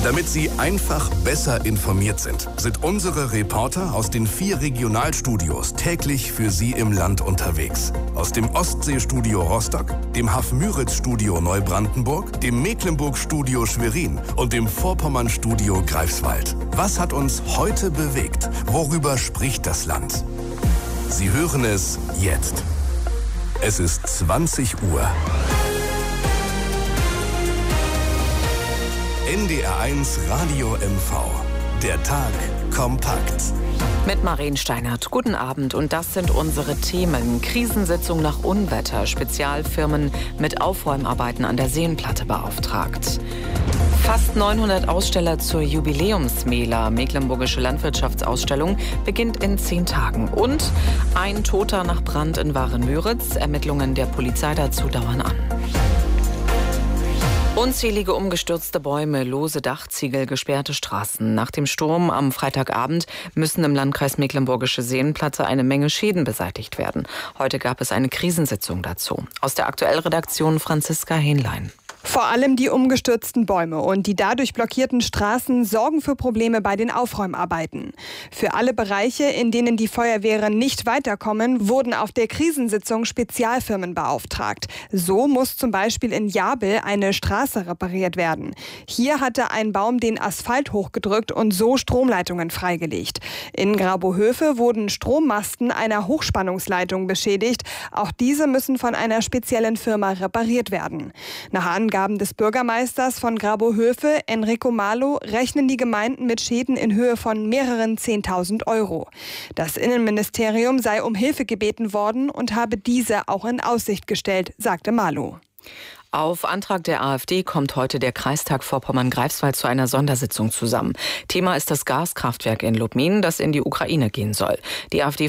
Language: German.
Damit Sie einfach besser informiert sind unsere Reporter aus den 4 Regionalstudios täglich für Sie im Land unterwegs. Aus dem Ostseestudio Rostock, dem Haff-Müritz-Studio Neubrandenburg, dem Mecklenburg-Studio Schwerin und dem Vorpommern-Studio Greifswald. Was hat uns heute bewegt? Worüber spricht das Land? Sie hören es jetzt. Es ist 20 Uhr. NDR1 Radio MV. Der Tag kompakt. Mit Maren Steinert. Guten Abend und das sind unsere Themen. Krisensitzung nach Unwetter. Spezialfirmen mit Aufräumarbeiten an der Seenplatte beauftragt. Fast 900 Aussteller zur Jubiläumsmela. Mecklenburgische Landwirtschaftsausstellung beginnt in 10 Tagen. Und ein Toter nach Brand in Waren-Müritz. Ermittlungen der Polizei dazu dauern an. Unzählige umgestürzte Bäume, lose Dachziegel, gesperrte Straßen. Nach dem Sturm am Freitagabend müssen im Landkreis Mecklenburgische Seenplatte eine Menge Schäden beseitigt werden. Heute gab es eine Krisensitzung dazu. Aus der Aktuellredaktion Franziska Hähnlein. Vor allem die umgestürzten Bäume und die dadurch blockierten Straßen sorgen für Probleme bei den Aufräumarbeiten. Für alle Bereiche, in denen die Feuerwehren nicht weiterkommen, wurden auf der Krisensitzung Spezialfirmen beauftragt. So muss zum Beispiel in Jabel eine Straße repariert werden. Hier hatte ein Baum den Asphalt hochgedrückt und so Stromleitungen freigelegt. In Grabohöfe wurden Strommasten einer Hochspannungsleitung beschädigt. Auch diese müssen von einer speziellen Firma repariert werden. Nach Angaben des Bürgermeisters von Grabohöfe, Enrico Malo, rechnen die Gemeinden mit Schäden in Höhe von mehreren 10.000 Euro. Das Innenministerium sei um Hilfe gebeten worden und habe diese auch in Aussicht gestellt, sagte Malo. Auf Antrag der AfD kommt heute der Kreistag Vorpommern-Greifswald zu einer Sondersitzung zusammen. Thema ist das Gaskraftwerk in Lubmin, das in die Ukraine gehen soll. Die AfD